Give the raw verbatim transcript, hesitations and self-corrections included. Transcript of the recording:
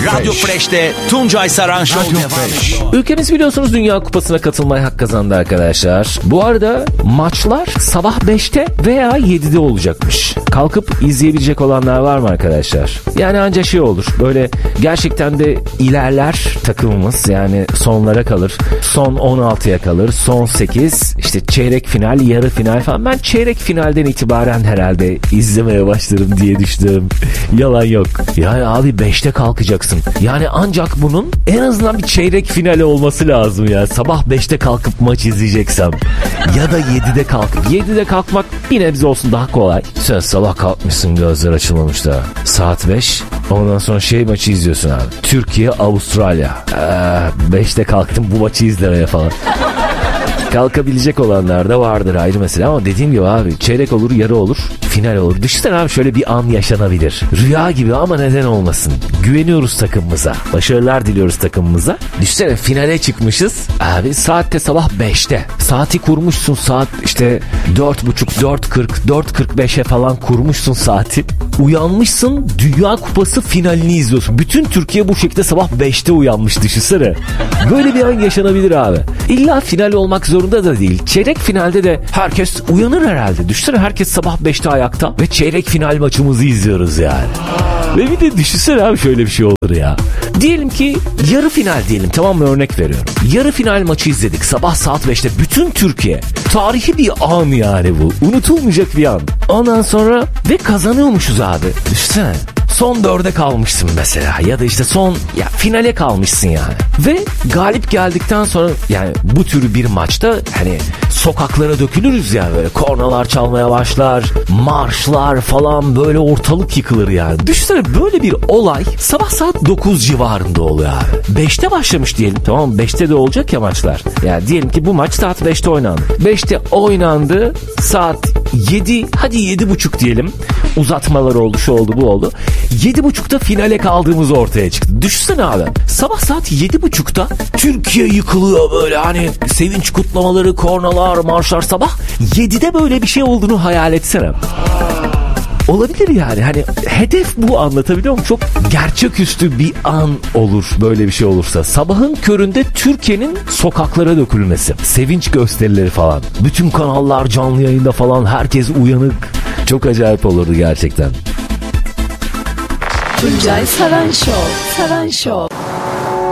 Radyo Fresh'te Tuncay Saran Show devam ediyor. Ülkemiz biliyorsunuz Dünya Kupası'na katılmaya hak kazandı arkadaşlar. Bu arada maçlar sabah beşte veya yedide olacakmış. Kalkıp izleyebilecek olanlar var mı arkadaşlar? Yani ancak şey olur. Böyle gerçekten de ilerler takımımız. Yani sonlara kalır. Son on altıya kalır. Son sekiz. İşte çeyrek final, yarı final falan. Ben çeyrek finalden itibaren herhalde izlemeye başlarım diye düşündüm. Yalan yok. Yani abi beşte kalkacaksın. Yani ancak bunun en azından bir çeyrek finali olması lazım ya. Sabah beşte kalkıp maç izleyeceksem. Ya da yedide kalkıp. yedide kalkmak bir nebze olsun daha kolay. Sen sabah kalkmışsın, gözler açılmamış da. Saat beş. Ondan sonra şey maçı izliyorsun abi. Türkiye Avustralya. Ee, beşte kalktım bu maçı izlemeye falan. Kalkabilecek olanlar da vardır ayrı mesele ama dediğim gibi abi çeyrek olur, yarı olur, final olur. Düşünsene abi şöyle bir an yaşanabilir. Rüya gibi ama neden olmasın. Güveniyoruz takımımıza. Başarılar diliyoruz takımımıza. Düşünsene finale çıkmışız. Abi saatte sabah beşte. Saati kurmuşsun saat işte dört buçuk, dört kırk, dört kırk beşe falan kurmuşsun saati. Uyanmışsın, Dünya Kupası finalini izliyorsun. Bütün Türkiye bu şekilde sabah beşte uyanmış, düşünsene. Böyle bir an yaşanabilir abi. İlla final olmak zorunda da değil. Çeyrek finalde de herkes uyanır herhalde. Düşünsene herkes sabah beşte ayakta ve çeyrek final maçımızı izliyoruz yani. Ve bir de düşünsene abi şöyle bir şey olur ya. Diyelim ki yarı final diyelim, tamam mı, örnek veriyorum. Yarı final maçı izledik sabah saat beşte bütün Türkiye. Tarihi bir an yani bu. Unutulmayacak bir an. Ondan sonra ve kazanıyormuşuz abi. Düşünsene. Son dörde kalmışsın mesela ya da işte son ya finale kalmışsın yani. Ve galip geldikten sonra yani bu tür bir maçta hani sokaklara dökülürüz ya, böyle kornalar çalmaya başlar, marşlar falan, böyle ortalık yıkılır yani. Düşünsene böyle bir olay sabah saat dokuz civarında oluyor abi. beşte başlamış diyelim, tamam mı? beşte de olacak ya maçlar. Yani diyelim ki bu maç saat beşte oynandı. beşte oynandı, saat yedi, hadi yedi buçuk diyelim. Uzatmalar oldu, şu oldu, bu oldu. yedi buçukta finale kaldığımız ortaya çıktı. Düşünsene abi. Sabah saat yedi buçukta Türkiye yıkılıyor böyle, hani sevinç kutlamaları, kornalar, marşlar sabah. yedide böyle bir şey olduğunu hayal etsene. Olabilir yani. Hani hedef bu, anlatabiliyor muyum? Çok gerçeküstü bir an olur böyle bir şey olursa. Sabahın köründe Türkiye'nin sokaklara dökülmesi. Sevinç gösterileri falan. Bütün kanallar canlı yayında falan. Herkes uyanık. Çok acayip olurdu gerçekten. Tuncay Saran Show. Saran Show.